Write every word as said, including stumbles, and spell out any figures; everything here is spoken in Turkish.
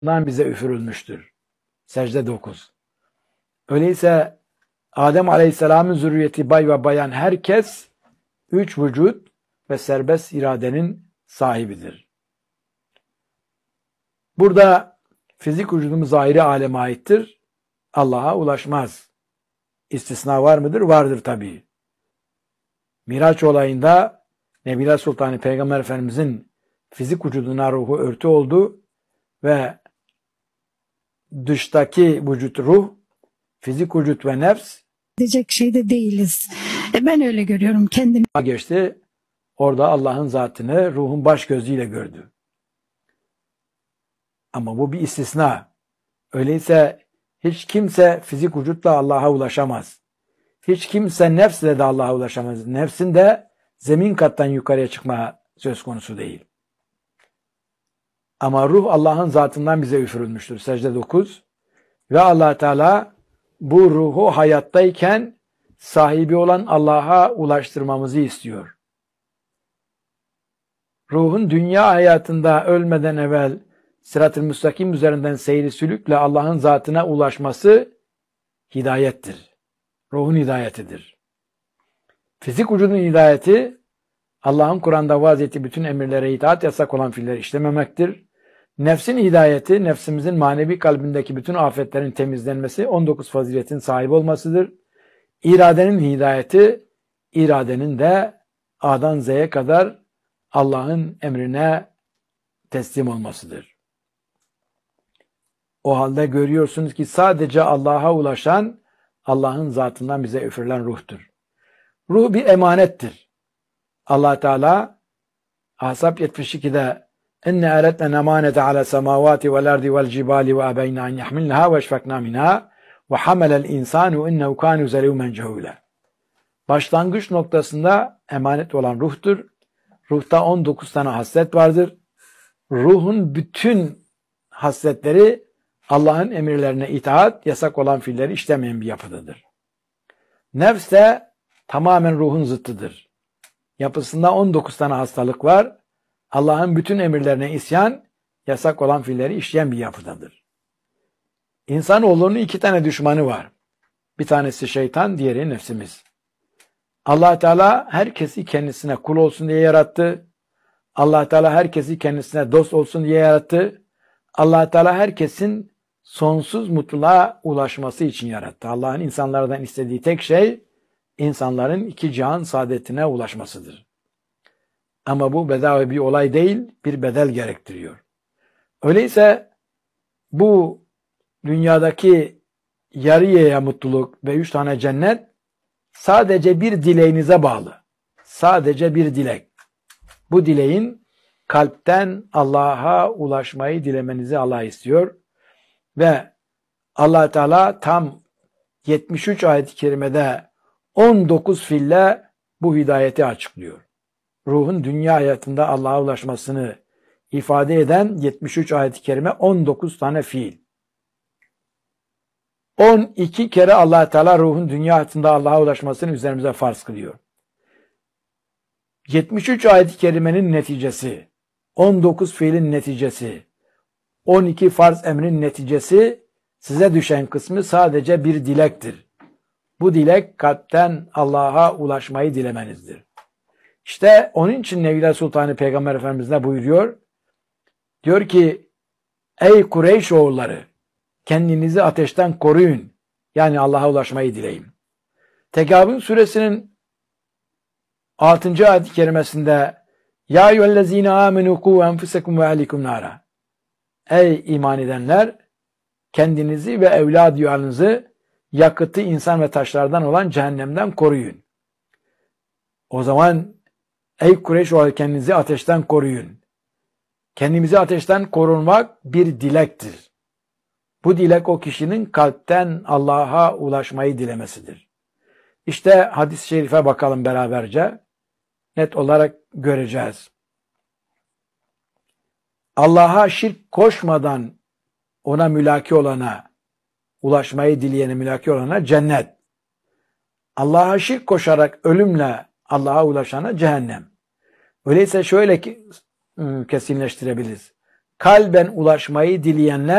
bize üfürülmüştür. Secde dokuz. Öyleyse Adem Aleyhisselam'ın zürriyeti bay ve bayan herkes üç vücut ve serbest iradenin sahibidir. Burada fizik vücudumuz zahiri aleme aittir. Allah'a ulaşmaz. İstisna var mıdır? Vardır tabii. Miraç olayında Nebiler Sultanı Peygamber Efendimizin fizik vücuduna ruhu örtü oldu ve dıştaki vücut ruh, fizik vücut ve nefs diyecek şeyde değiliz. E ben öyle görüyorum kendimi. Geçti. Orada Allah'ın zatını ruhun baş gözüyle gördü. Ama bu bir istisna. Öyleyse hiç kimse fizik vücutla Allah'a ulaşamaz. Hiç kimse nefsle de Allah'a ulaşamaz. Nefsin de zemin kattan yukarıya çıkma söz konusu değil. Ama ruh Allah'ın zatından bize üfürülmüştür. Secde dokuz. Ve Allah Teala bu ruhu hayattayken sahibi olan Allah'a ulaştırmamızı istiyor. Ruhun dünya hayatında ölmeden evvel sırat-ı müstakim üzerinden seyri sülükle Allah'ın zatına ulaşması hidayettir. Ruhun hidayetidir. Fizik vücudun hidayeti Allah'ın Kur'an'da vaaz ettiği bütün emirlere itaat, yasak olan fiilleri işlememektir. Nefsin hidayeti, nefsimizin manevi kalbindeki bütün afetlerin temizlenmesi, on dokuz faziletin sahibi olmasıdır. İradenin hidayeti, iradenin de A'dan Z'ye kadar Allah'ın emrine teslim olmasıdır. O halde görüyorsunuz ki sadece Allah'a ulaşan Allah'ın zatından bize üfürülen ruhtur. Ruh bir emanettir. Allah Teala Ahzab yetmiş ikide "İnne eretna emanete ala semavati vel ardi vel cibali ve abeyna en yahmilnaha ve eşfekna minha ve hamelel insanu innehu kanu zalumen cehula." Başlangıç noktasında emanet olan ruhtur. Ruhta on dokuz tane haslet vardır. Ruhun bütün hasletleri Allah'ın emirlerine itaat, yasak olan fiilleri işlemeyen bir yapıdadır. Nefs de tamamen ruhun zıttıdır. Yapısında on dokuz tane hastalık var. Allah'ın bütün emirlerine isyan, yasak olan fiilleri işleyen bir yapıdadır. İnsanoğlunun iki tane düşmanı var. Bir tanesi şeytan, diğeri nefsimiz. Allah Teala herkesi kendisine kul olsun diye yarattı. Allah Teala herkesi kendisine dost olsun diye yarattı. Allah Teala herkesin sonsuz mutluluğa ulaşması için yarattı. Allah'ın insanlardan istediği tek şey insanların iki cihan saadetine ulaşmasıdır. Ama bu bedava bir olay değil, bir bedel gerektiriyor. Öyleyse bu dünyadaki yarıya mutluluk ve üç tane cennet sadece bir dileğinize bağlı. Sadece bir dilek. Bu dileğin kalpten Allah'a ulaşmayı dilemenizi Allah istiyor. Ve Allah Teala tam yetmiş üç ayet-i kerimede on dokuz fiille bu hidayeti açıklıyor. Ruhun dünya hayatında Allah'a ulaşmasını ifade eden yetmiş üç ayet-i kerime on dokuz tane fiil. on iki kere Allah Teala ruhun dünya hayatında Allah'a ulaşmasını üzerimize farz kılıyor. yetmiş üç ayet-i kerimenin neticesi, on dokuz fiilin neticesi, on iki farz emrin neticesi, size düşen kısmı sadece bir dilektir. Bu dilek kalpten Allah'a ulaşmayı dilemenizdir. İşte onun için Nebiler Sultanı Peygamber Efendimiz ne buyuruyor? Diyor ki, ey Kureyş oğulları, kendinizi ateşten koruyun. Yani Allah'a ulaşmayı dileyin. Tekabün suresinin altıncı ayet-i kerimesinde ya eyyühellezine amenu ku enfusekum ve ehlikum nara. Ey iman edenler, kendinizi ve evladiyarınızı yakıtı insan ve taşlardan olan cehennemden koruyun. O zaman ey Kureyş oğulları, kendinizi ateşten koruyun. Kendimizi ateşten korunmak bir dilektir. Bu dilek o kişinin kalpten Allah'a ulaşmayı dilemesidir. İşte hadis-i şerife bakalım beraberce. Net olarak göreceğiz. Allah'a şirk koşmadan ona mülaki olana, ulaşmayı dileyene mülaki olana cennet. Allah'a şirk koşarak ölümle Allah'a ulaşana cehennem. Öyleyse şöyle ki, kesinleştirebiliriz. kalben ulaşmayı dileyenler